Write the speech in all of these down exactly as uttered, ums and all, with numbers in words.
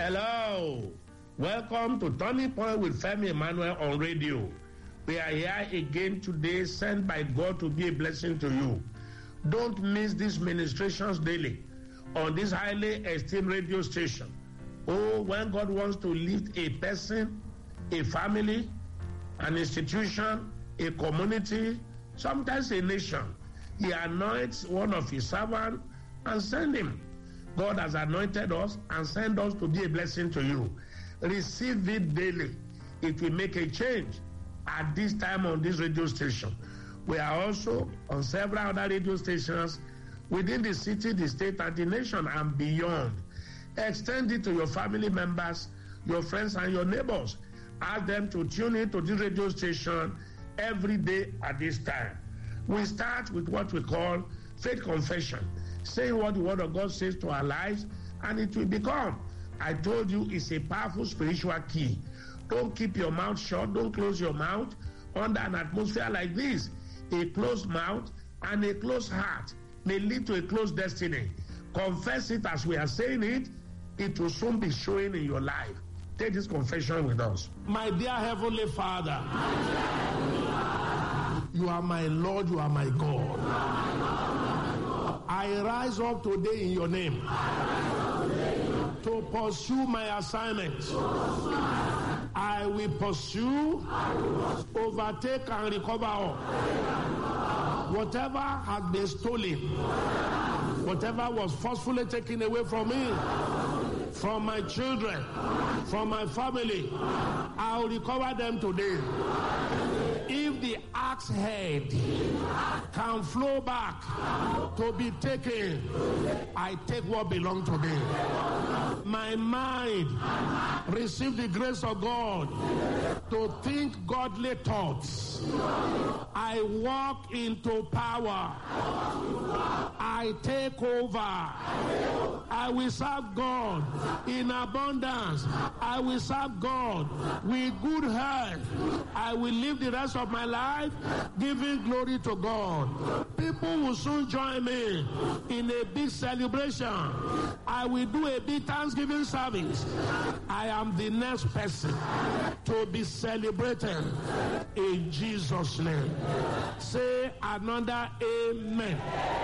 Hello. Welcome to Turning Point with Femi Emmanuel on radio. We are here again today, sent by God to be a blessing to you. Don't miss these ministrations daily on this highly esteemed radio station. Oh, when God wants to lift a person, a family, an institution, a community, sometimes a nation, He anoints one of His servants and send him. God has anointed us and sent us to be a blessing to you. Receive it daily. It will make a change at this time on this radio station. We are also on several other radio stations within the city, the state, and the nation and beyond. Extend it to your family members, your friends, and your neighbors. Ask them to tune in to this radio station every day at this time. We start with what we call faith confession, saying what the Word of God says to our lives, and it will become. I told you it's a powerful spiritual key. Don't keep your mouth shut. Don't close your mouth under an atmosphere like this. A closed mouth and a closed heart may lead to a closed destiny. Confess it as we are saying it. It will soon be showing in your life. Take this confession with us. My dear Heavenly Father, you are my Lord, you are my God. I rise up today in your name to pursue my assignment. I will pursue, overtake, and recover all. Whatever has been stolen, whatever was forcefully taken away from me, from my children, from my family, I will recover them today. If the axe head can flow back to be taken, I take what belongs to me. My mind receive the grace of God to think godly thoughts. I walk into power. I take over. I will serve God in abundance. I will serve God with good health. I will live the rest of my life giving glory to God. People will soon join me in a big celebration. I will do a big Thanksgiving service. I am the next person to be celebrated in Jesus' name. Say another amen.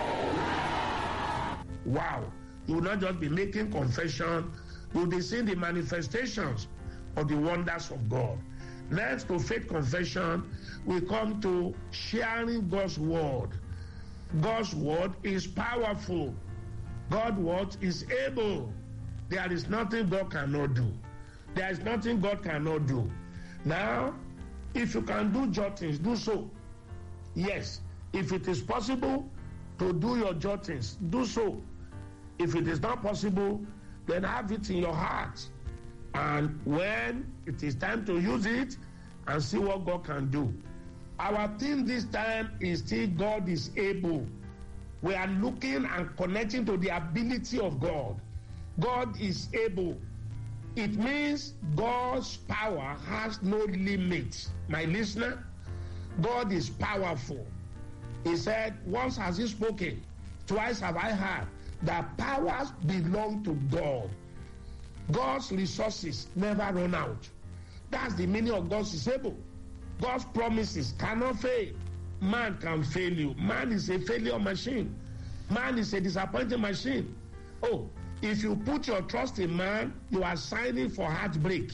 Wow. You will not just be making confession, you will be seeing the manifestations of the wonders of God. Next to faith confession, we come to sharing God's word. God's word is powerful. God's word is able. There is nothing God cannot do. There is nothing God cannot do. Now, if you can do jottings, do so. Yes, if it is possible to do your jottings, do so. If it is not possible, then have it in your heart. And when it is time to use it, and see what God can do. Our theme this time is still God is able. We are looking and connecting to the ability of God. God is able. It means God's power has no limit. My listener, God is powerful. He said, once has He spoken, twice have I heard, that powers belong to God. God's resources never run out. That's the meaning of God is able. God's promises cannot fail. Man can fail you. Man is a failure machine. Man is a disappointing machine. Oh, if you put your trust in man, you are signing for heartbreak.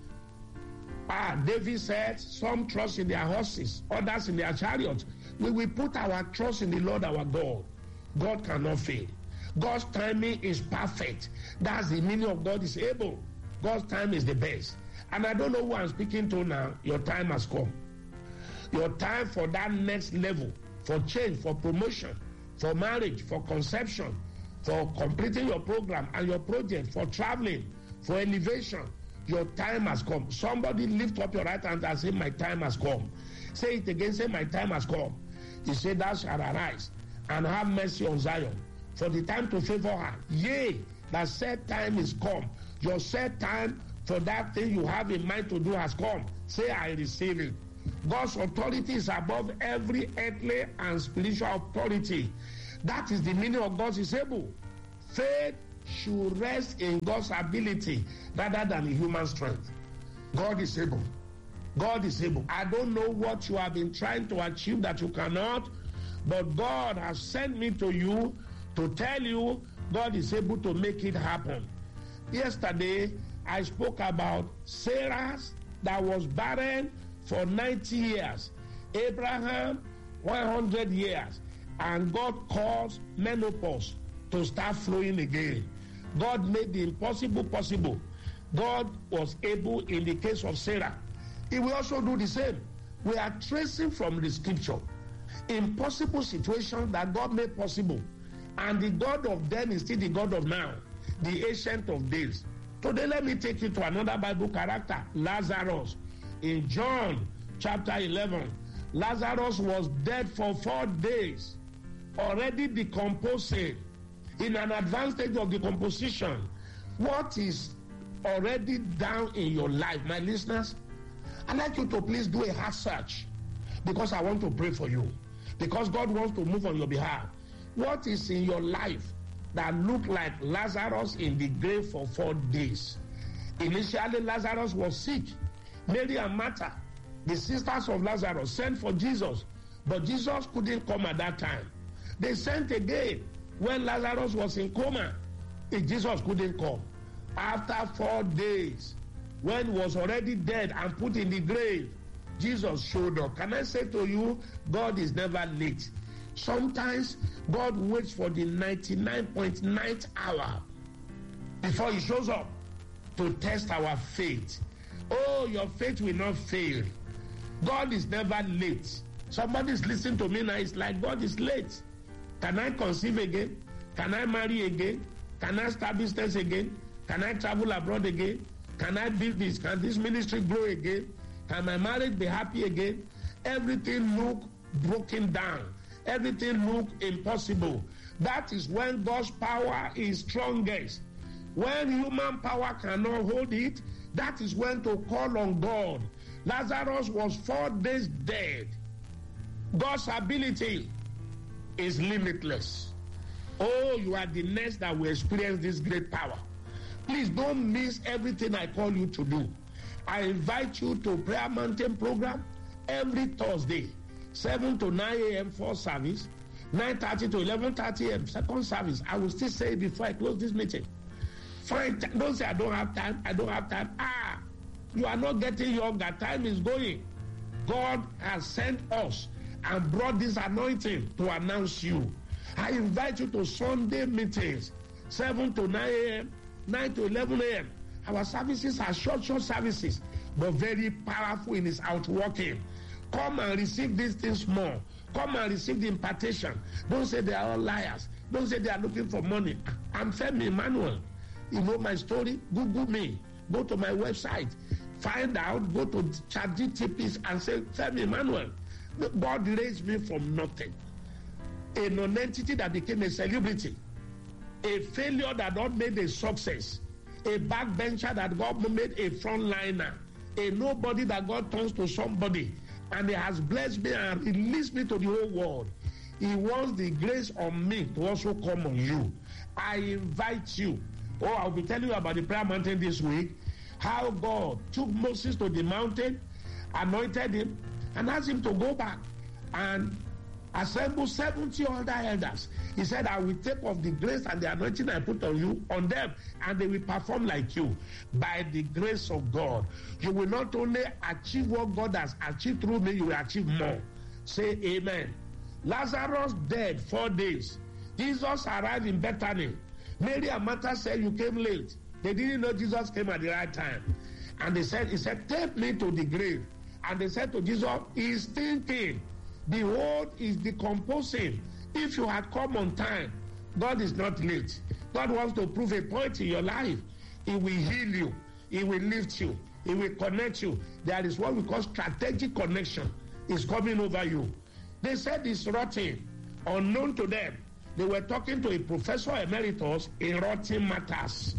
Ah, David said, some trust in their horses, others in their chariots. We will put our trust in the Lord our God. God cannot fail. God's timing is perfect. That's the meaning of God is able. God's time is the best. And I don't know who I'm speaking to now. Your time has come. Your time for that next level, for change, for promotion, for marriage, for conception, for completing your program and your project, for traveling, for elevation. Your time has come. Somebody lift up your right hand and say, my time has come. Say it again, say, my time has come. He said, thou shalt arise and have mercy on Zion, for the time to favor her. Yea, that set time is come. Your set time for that thing you have in mind to do has come. Say, I receive it. God's authority is above every earthly and spiritual authority. That is the meaning of God is able. Faith should rest in God's ability rather than in human strength. God is able. God is able. I don't know what you have been trying to achieve that you cannot, but God has sent me to you to tell you God is able to make it happen. Yesterday, I spoke about Sarah that was barren for ninety years. Abraham, one hundred years. And God caused menopause to start flowing again. God made the impossible possible. God was able in the case of Sarah. He will also do the same. We are tracing from the scripture impossible situations that God made possible. And the God of then is still the God of now, the Ancient of Days. Today, let me take you to another Bible character, Lazarus. In John chapter eleven, Lazarus was dead for four days, already decomposing, in an advanced stage of decomposition. What is already down in your life, my listeners? I'd like you to please do a heart search, because I want to pray for you, because God wants to move on your behalf. What is in your life that looked like Lazarus in the grave for four days? Initially, Lazarus was sick. Mary and Martha, the sisters of Lazarus, sent for Jesus, but Jesus couldn't come at that time. They sent again when Lazarus was in coma. Jesus couldn't come. After four days, when he was already dead and put in the grave, Jesus showed up. Can I say to you, God is never late. Sometimes God waits for the ninety-nine point ninth hour before he shows up to test our faith. Oh, your faith will not fail. God is never late. Somebody is listening to me now. It's like God is late. Can I conceive again? Can I marry again? Can I start business again? Can I travel abroad again? Can I build this? Can this ministry grow again? Can my marriage be happy again? Everything look broken down. Everything look impossible. That is when God's power is strongest. When human power cannot hold it, that is when to call on God. Lazarus was four days dead. God's ability is limitless. Oh, you are the next that will experience this great power. Please don't miss everything I call you to do. I invite you to Prayer Mountain program every Thursday, seven to nine a.m. first service, nine thirty to eleven thirty a.m. second service. I will still say it before I close this meeting. Fine, don't say I don't have time, I don't have time. Ah, you are not getting younger. Time is going. God has sent us and brought this anointing to announce you. I invite you to Sunday meetings, seven to nine a.m., nine to eleven a.m. Our services are short, short services, but very powerful in its outworking. Come and receive these things more. Come and receive the impartation. Don't say they are all liars. Don't say they are looking for money. I'm Femi Emmanuel. You know my story? Google me. Go to my website. Find out. Go to ChatGPT and say, Femi Emmanuel. God raised me from nothing. A non-entity that became a celebrity. A failure that God made a success. A backbencher that God made a frontliner. A nobody that God turns to somebody. And he has blessed me and released me to the whole world. He wants the grace on me to also come on you. I invite you. Oh, I'll be telling you about the prayer mountain this week. How God took Moses to the mountain, anointed him, and asked him to go back and assemble seventy other elders. He said, I will take off the grace and the anointing I put on you, on them, and they will perform like you. By the grace of God, you will not only achieve what God has achieved through me, you will achieve more. Say amen. Lazarus dead four days. Jesus arrived in Bethany. Mary and Martha said, you came late. They didn't know Jesus came at the right time. And they said, he said, take me to the grave. And they said to Jesus, he is thinking, behold, is decomposing. If you had come on time, God is not late. God wants to prove a point in your life. He will heal you. He will lift you. He will connect you. There is what we call strategic connection. It's coming over you. They said it's rotten, unknown to them. They were talking to a professor emeritus in rotten matters.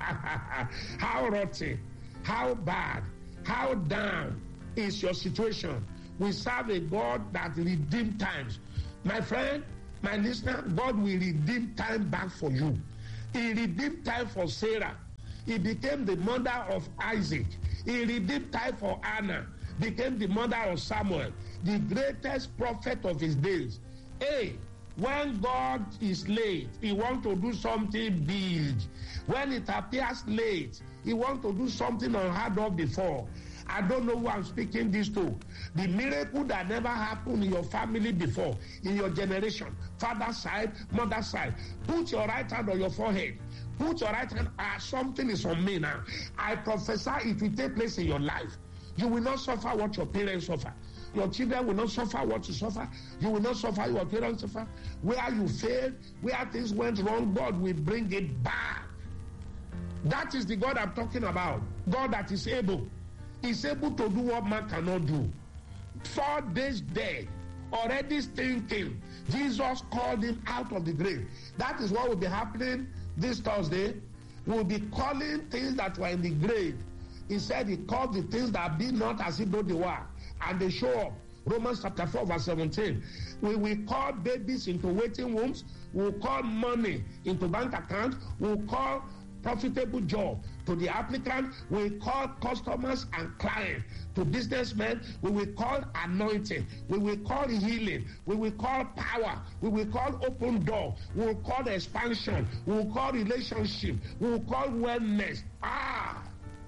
How rotten, how bad, how down is your situation? We serve a God that redeems times. My friend, my listener, God will redeem time back for you. He redeemed time for Sarah. He became the mother of Isaac. He redeemed time for Anna. Became the mother of Samuel, the greatest prophet of his days. Hey, when God is late, he wants to do something big. When it appears late, he wants to do something unheard of before. I don't know who I'm speaking this to. The miracle that never happened in your family before, in your generation, father side, mother side. Put your right hand on your forehead. Put your right hand, ah, something is on me now. I prophesy it will take place in your life. You will not suffer what your parents suffer. Your children will not suffer what you suffer. You will not suffer what your parents suffer. Where you failed, where things went wrong, God will bring it back. That is the God I'm talking about. God that is able. Is able to do what man cannot do. Four days dead, already stinking. Jesus called him out of the grave. That is what will be happening this Thursday. We'll be calling things that were in the grave. He said he called the things that be not as if though they were. And they show up. Romans chapter four verse seventeen. We will call babies into waiting rooms. We'll call money into bank account. We'll call profitable job to the applicant. We call customers and clients. To businessmen, we will call anointing. We will call healing. We will call power. We will call open door. We will call expansion. We will call relationship. We will call wellness. Ah,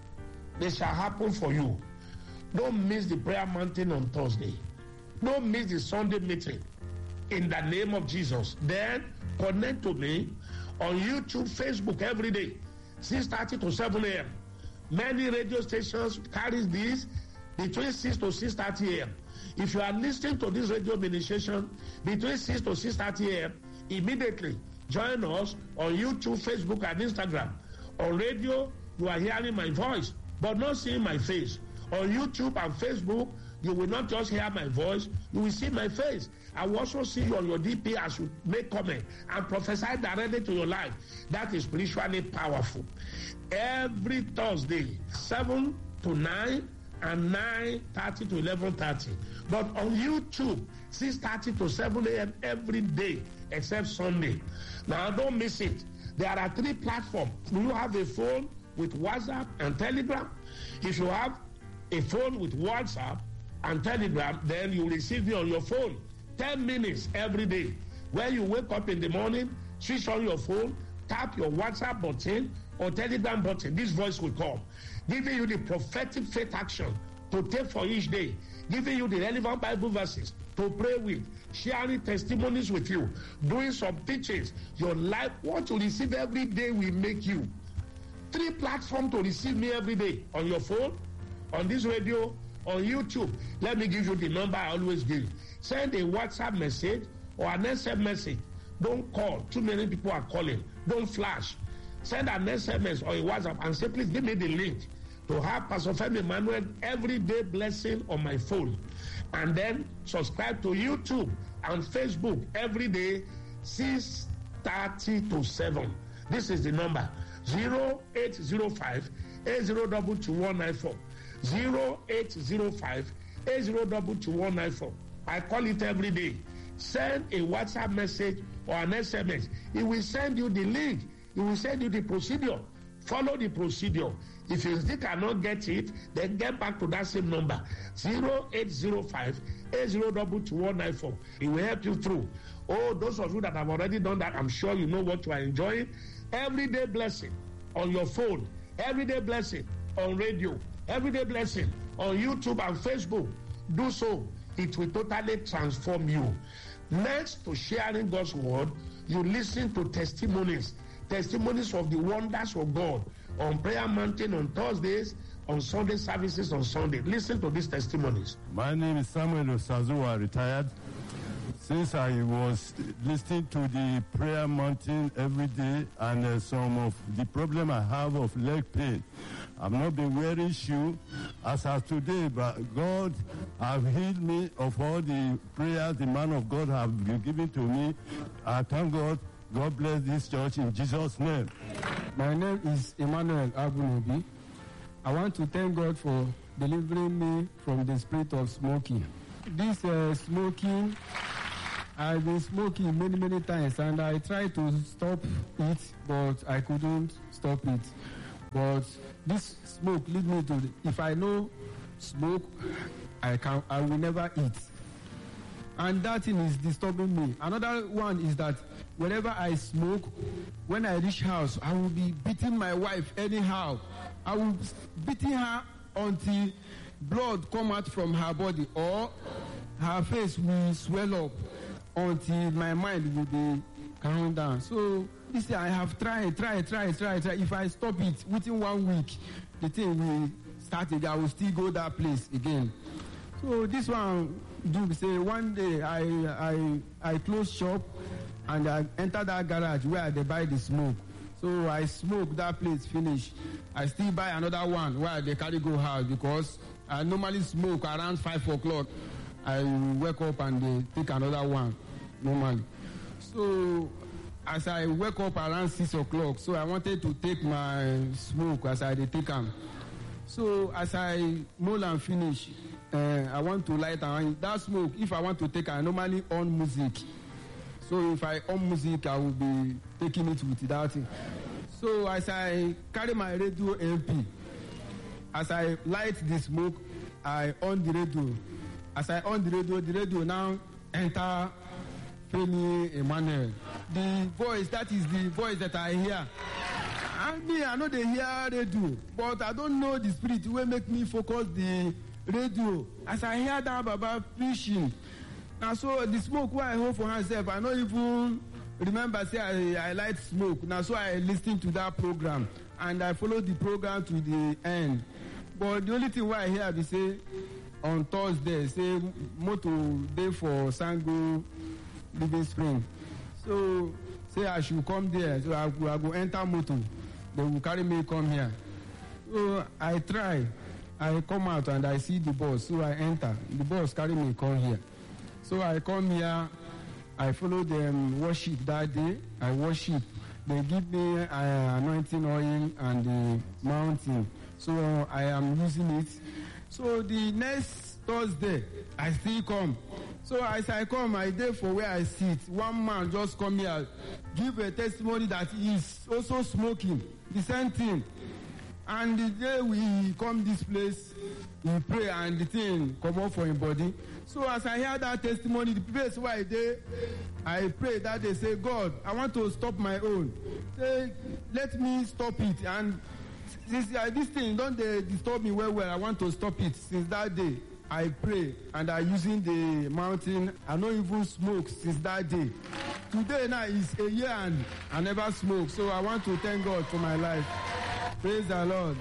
they shall happen for you. Don't miss the prayer mountain on Thursday. Don't miss the Sunday meeting. In the name of Jesus. Then connect to me on YouTube, Facebook every day, six thirty to seven a.m. Many radio stations carry this between six to six thirty a.m. If you are listening to this radio ministration between six to six thirty a.m., immediately join us on YouTube, Facebook, and Instagram. On radio, you are hearing my voice, but not seeing my face. On YouTube and Facebook, you will not just hear my voice, you will see my face. I will also see you on your D P as you make comment and prophesy directly to your life. That is spiritually powerful. Every Thursday, seven to nine and nine thirty to eleven thirty. But on YouTube, six thirty to seven a.m. every day except Sunday. Now, don't miss it. There are three platforms. Do you have a phone with WhatsApp and Telegram? If you have a phone with WhatsApp and Telegram, then you receive me on your phone. ten minutes every day. When you wake up in the morning, switch on your phone, tap your WhatsApp button or Telegram button. This voice will come, giving you the prophetic faith action to take for each day, giving you the relevant Bible verses to pray with, sharing testimonies with you, doing some teachings. Your life, what you receive every day will make you. Three platforms to receive me every day: on your phone, on this radio, on YouTube. Let me give you the number I always give. Send a WhatsApp message or an S M S message. Don't call. Too many people are calling. Don't flash. Send an S M S or a WhatsApp and say, please give me the link to have Pastor Femi Emmanuel everyday blessing on my phone. And then subscribe to YouTube and Facebook every day, six thirty to seven. This is the number: zero eight zero five, eight zero two two one nine four. zero eight zero five, eight zero two two one nine four. I call it every day. Send a WhatsApp message or an S M S. It will send you the link. It will send you the procedure. Follow the procedure. If you still cannot get it, then get back to that same number: zero eight zero five, eight zero two two one nine four. It will help you through. Oh, those of you that have already done that, I'm sure you know what you are enjoying. Everyday blessing on your phone. Everyday blessing on radio. Everyday blessing on YouTube and Facebook. Do so. It will totally transform you. Next to sharing God's word, you listen to testimonies. Testimonies of the wonders of God on Prayer Mountain on Thursdays, on Sunday services on Sunday. Listen to these testimonies. My name is Samuel Osazuwa, retired. Since I was listening to the Prayer Mountain every day and uh, some of the problem I have of leg pain, I've not been wearing shoe as of today, but God have healed me of all the prayers the man of God have been giving to me. I thank God. God bless this church in Jesus' name. My name is Emmanuel Abunobi. I want to thank God for delivering me from the spirit of smoking. This uh, smoking, I've been smoking many, many times, and I tried to stop it, but I couldn't stop it. But this smoke lead me to, if I know smoke, I can, I will never eat. And that thing is disturbing me. Another one is that whenever I smoke, when I reach house, I will be beating my wife anyhow. I will be beating her until blood come out from her body, or her face will swell up until my mind will be calm down. So this year I have tried, tried, tried, tried, tried. If I stop it within one week, the thing will start again. I will still go that place again. So this one do say one day I I I close shop and I enter that garage where they buy the smoke. So I smoke that place finish. I still buy another one where they carry go house, because I normally smoke around five o'clock. I wake up and they take another one normally. So as I wake up around six o'clock, so I wanted to take my smoke as I dey take them. So as I mold and finish, uh, I want to light and that smoke. If I want to take, I normally on music. So if I on music, I will be taking it with that thing. So as I carry my radio L P, as I light the smoke, I on the radio. As I on the radio, the radio now enter Femi Emmanuel. The voice, that is the voice that I hear. And me, I know they hear radio, but I don't know the spirit will make me focus the radio. As I hear that Baba preaching, now so the smoke where I hold for myself, I don't even remember say I, I light smoke. Now so I listen to that program and I follow the program to the end. But the only thing why I hear is say on Thursday, say motor day for Sango Living Spring. So say I should come there. So I, I go enter motor. They will carry me come here. So I try. I come out and I see the bus. So I enter. The bus carry me come here. So I come here. I follow them worship that day. I worship. They give me uh, anointing oil and the mountain. So I am using it. So the next Thursday, I still come. So as I come, I dey for where I sit. One man just come here, give a testimony that he is also smoking. The same thing. And the day we come this place, we pray and the thing come out for him body. So as I hear that testimony, the place where I dey, I pray that they say, God, I want to stop my own. Say, let me stop it. And since uh, this thing don't they disturb me well, well, I want to stop it. Since that day, I pray and I using the mountain. I don't even smoke since that day. Today now is a year and I never smoke. So I want to thank God for my life. Praise the Lord.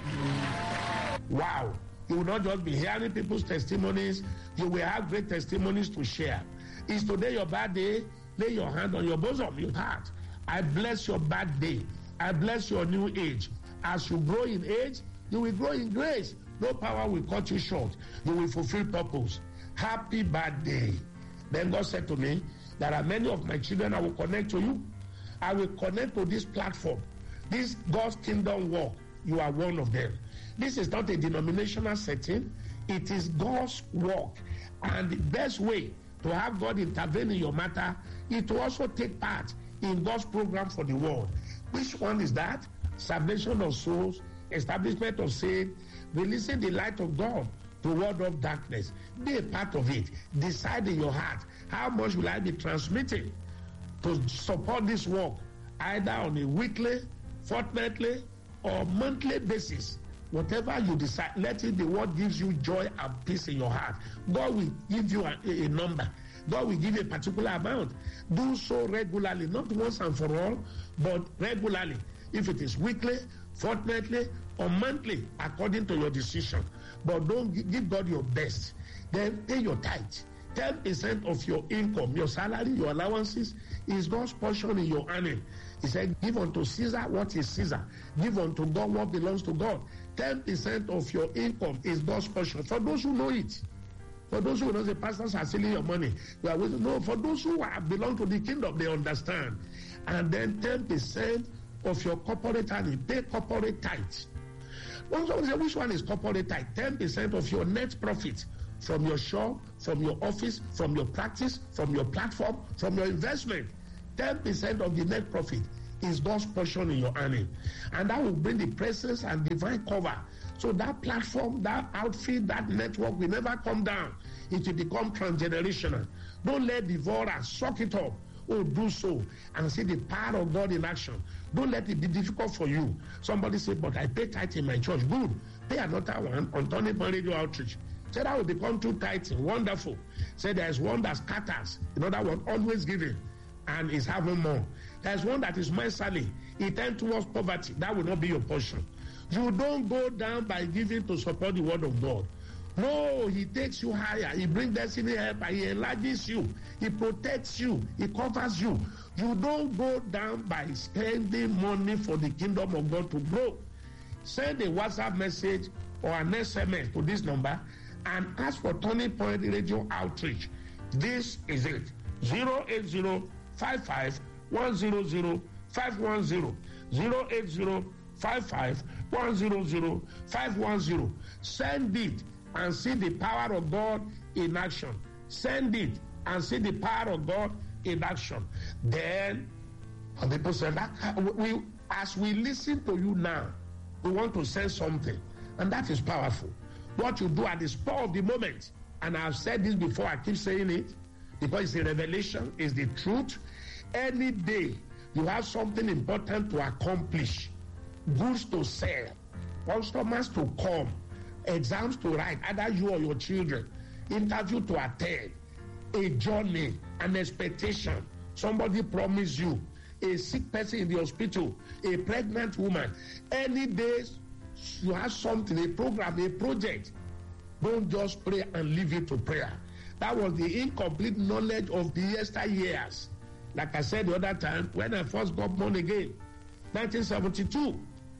Wow. You will not just be hearing people's testimonies. You will have great testimonies to share. Is today your bad day? Lay your hand on your bosom, your heart. I bless your bad day. I bless your new age. As you grow in age, you will grow in grace. No power will cut you short. You will fulfill purpose. Happy birthday. Then God said to me, there are many of my children I will connect to you. I will connect to this platform. This God's kingdom work. You are one of them. This is not a denominational setting. It is God's work. And the best way to have God intervene in your matter is to also take part in God's program for the world. Which one is that? Salvation of souls, establishment of sin, releasing the light of God to ward off darkness. Be a part of it. Decide in your heart, how much will I be transmitting to support this work, either on a weekly, fortnightly, or monthly basis. Whatever you decide, let it be what gives you joy and peace in your heart. God will give you a, a number. God will give you a particular amount. Do so regularly, not once and for all, but regularly. If it is weekly, fortnightly, or monthly, according to your decision. But don't give God your best. Then pay your tithe. ten percent of your income, your salary, your allowances, is God's portion in your earning. He said, give unto Caesar what is Caesar. Give unto God what belongs to God. ten percent of your income is God's portion. For those who know it. For those who know the pastors are stealing your money. You are waiting. No, for those who are, belong to the kingdom, they understand. And then ten percent of your corporate earning, pay corporate tithe. One say, which one is corporate tithe? ten percent of your net profit from your shop, from your office, from your practice, from your platform, from your investment. ten percent of the net profit is God's portion in your earning. And that will bring the presence and divine cover. So that platform, that outfit, that network will never come down. It will become transgenerational. Don't let devourers suck it up. Oh, do so and see the power of God in action. Don't let it be difficult for you. Somebody say, but I pay tithe in my church. Good. Pay another one on Turning Point Radio Outreach. Say that will become two tithing. Wonderful. Say there's one that scatters. Another one always giving and is having more. There's one that is miserly. It tends towards poverty. That will not be your portion. You don't go down by giving to support the word of God. No, he takes you higher. He brings destiny help and he enlarges you. He protects you. He covers you. You don't go down by spending money for the kingdom of God to grow. Send a WhatsApp message or an S M S to this number and ask for Turning Point Radio Outreach. This is it. zero eight zero five five one zero zero five one zero. zero eight zero five five one zero zero five one zero. Send it and see the power of God in action. Send it and see the power of God in action. Then, and people say that we, as we listen to you now, we want to say something, and that is powerful. What you do at the spur of the moment, and I've said this before, I keep saying it, because it's a revelation, it's the truth. Any day you have something important to accomplish, goods to sell, customers to come, exams to write, either you or your children, interview to attend, a journey, an expectation, somebody promised you, a sick person in the hospital, a pregnant woman, any day you have something, a program, a project, don't just pray and leave it to prayer. That was the incomplete knowledge of the yesteryears. Like I said the other time, when I first got born again, nineteen seventy-two,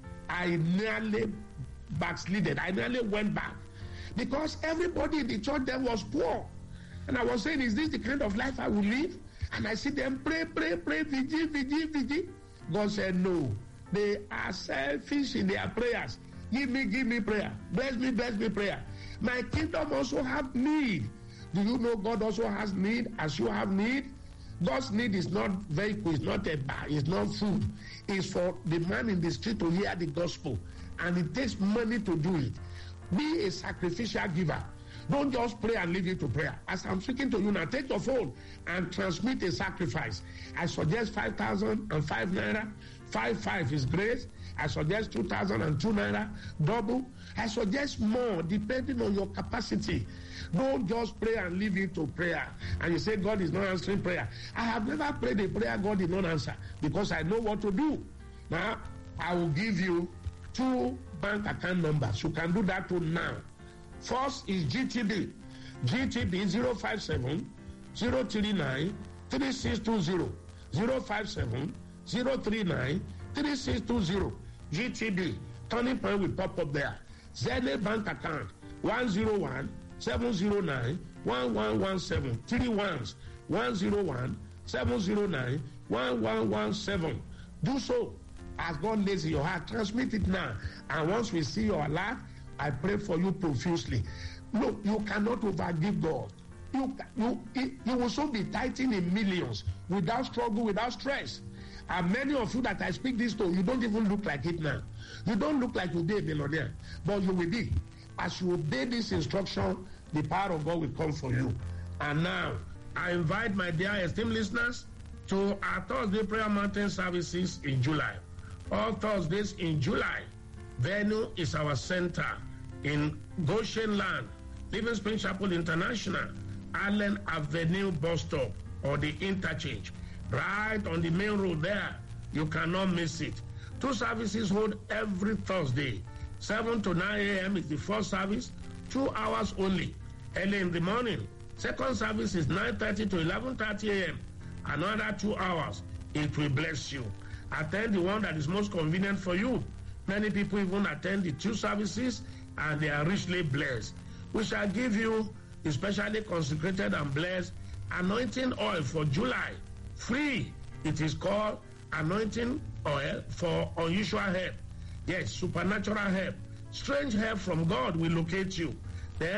I nearly backslided. I nearly went back because everybody in the church then was poor. And I was saying, is this the kind of life I will live? And I see them pray, pray, pray, vigil, vigil, vigil. God said, no. They are selfish in their prayers. Give me, give me prayer. Bless me, bless me prayer. My kingdom also have need. Do you know God also has need as you have need? God's need is not vehicle, it's not a bar, it's not food. It's for the man in the street to hear the gospel. And it takes money to do it. Be a sacrificial giver. Don't just pray and leave it to prayer. As I'm speaking to you now, take your phone and transmit a sacrifice. I suggest five thousand and five naira. Five five is great. I suggest two thousand and two naira, double. I suggest more depending on your capacity. Don't just pray and leave it to prayer. And you say God is not answering prayer. I have never prayed a prayer God did not answer because I know what to do. Now, I will give you two bank account numbers. You can do that too now. First is G T B. G T B zero five seven zero three nine three six two zero. zero five seven zero three nine three six two zero. G T B. Turning Point will pop up there. Zenith bank account one zero one seven zero nine one one one seven. Three ones. one zero one seven zero nine one one one seven. Do so as God lays in your heart. Transmit it now. And once we see your alert, I pray for you profusely. Look, you cannot overgive God. You, you, you will soon be tithing in millions without struggle, without stress. And many of you that I speak this to, you don't even look like it now. You don't look like you'll be a millionaire, but you will be. As you obey this instruction, the power of God will come for you. And now, I invite my dear esteemed listeners to our Thursday Prayer Mountain services in July. All Thursdays in July, venue is our center in Goshen Land, Living Spring Chapel International, Allen Avenue bus stop or the interchange. Right on the main road there. You cannot miss it. Two services hold every Thursday. seven to nine a.m. is the first service, two hours only. Early in the morning. Second service is nine thirty to eleven thirty a.m. Another two hours. It will bless you. Attend the one that is most convenient for you. Many people even attend the two services and they are richly blessed. We shall give you especially consecrated and blessed anointing oil for July. Free. It is called anointing oil for unusual help. Yes, supernatural help. Strange help from God will locate you. Then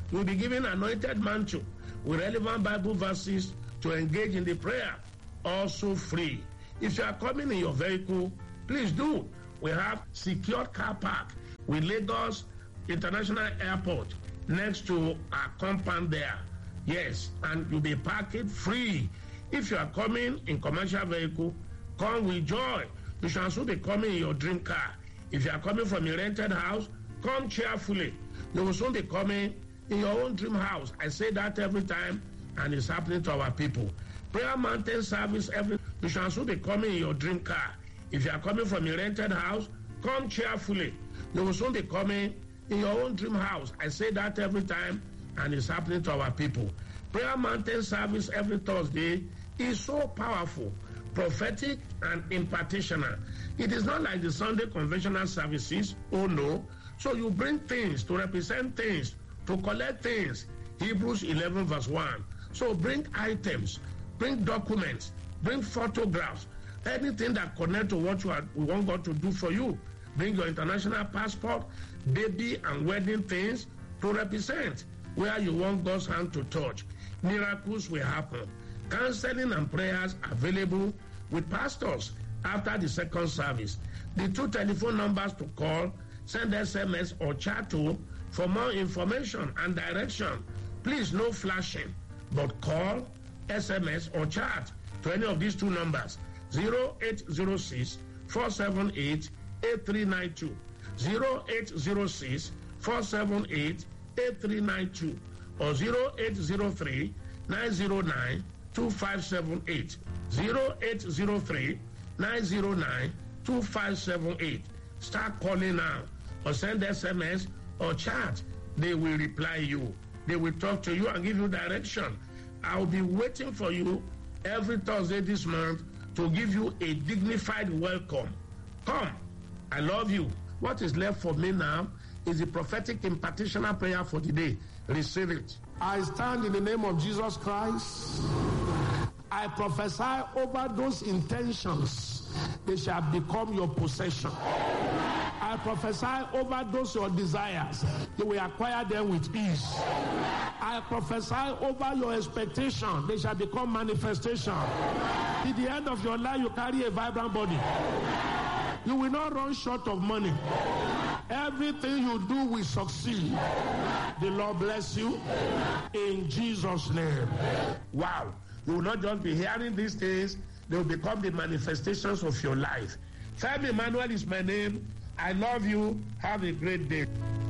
You'll be given anointed mantle with relevant Bible verses to engage in the prayer, also free. If you are coming in your vehicle, please do. We have secured car park with Lagos International Airport next to our compound there. Yes, and you'll be parking free. If you are coming in commercial vehicle, come with joy. You should also be coming in your dream car. If you are coming from a rented house, come cheerfully. You will soon be coming in your own dream house. I say that every time, and it's happening to our people. Prayer Mountain service every. You should also be coming in your dream car. If you are coming from a rented house, come cheerfully. You will soon be coming in your own dream house. I say that every time, and it's happening to our people. Prayer Mountain service every Thursday is so powerful, prophetic, and impartational. It is not like the Sunday conventional services. Oh no. So you bring things to represent things, to collect things. Hebrews eleven verse one. So bring items, bring documents, bring photographs, anything that connect to what you, are, you want God to do for you. Bring your international passport, baby and wedding things to represent where you want God's hand to touch. Miracles will happen. Counseling and prayers available with pastors after the second service. The two telephone numbers to call, send S M S or chat to for more information and direction. Please, no flashing, but call, S M S or chat to any of these two numbers, zero eight zero six, four seven eight, eight three nine two, zero eight zero six, four seven eight, eight three nine two, or zero eight zero three, nine zero nine, two five seven eight, zero eight zero three, nine zero nine, two five seven eight. Start calling now or send S M S or chat. They will reply you. They will talk to you and give you direction. I'll be waiting for you every Thursday this month to give you a dignified welcome. Come. I love you. What is left for me now is the prophetic impartitional prayer for the day. Receive it. I stand in the name of Jesus Christ. I prophesy over those intentions. They shall become your possession. I prophesy over those your desires. You will acquire them with ease. I prophesy over your expectation. They shall become manifestation. At the end of your life, you carry a vibrant body. You will not run short of money. Everything you do will succeed. The Lord bless you in Jesus' name. Wow. You will not just be hearing these things. They will become the manifestations of your life. Femi Emmanuel is my name. I love you. Have a great day.